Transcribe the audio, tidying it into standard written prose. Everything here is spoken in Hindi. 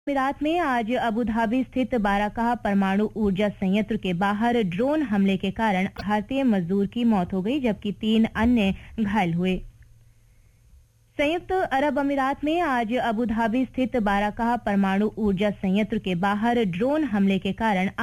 अमीरात में आज अबू धाबी स्थित बाराकाह परमाणु ऊर्जा संयंत्र के बाहर ड्रोन हमले के कारण भारतीय मजदूर की मौत हो गई जबकि 3 अन्य घायल हुए। संयुक्त अरब अमीरात में आज अबू धाबी स्थित बाराकाह परमाणु ऊर्जा संयंत्र के बाहर ड्रोन हमले के कारण